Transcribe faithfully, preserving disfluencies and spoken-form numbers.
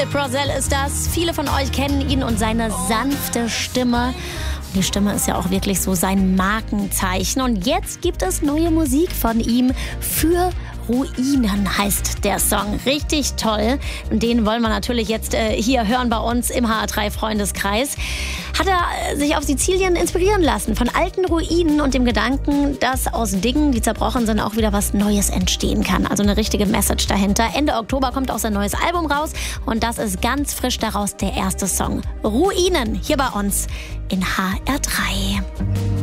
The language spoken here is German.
Procell ist das. Viele von euch kennen ihn und seine sanfte Stimme. Die Stimme ist ja auch wirklich so sein Markenzeichen. Und jetzt gibt es neue Musik von ihm. Für Ruinen heißt der Song. Richtig toll. Den wollen wir natürlich jetzt äh, hier hören bei uns im H R drei Freundeskreis. Hat er sich auf Sizilien inspirieren lassen von alten Ruinen und dem Gedanken, dass aus Dingen, die zerbrochen sind, auch wieder was Neues entstehen kann. Also eine richtige Message dahinter. Ende Oktober kommt auch sein neues Album raus und das ist ganz frisch daraus der erste Song. Ruinen hier bei uns in H R drei.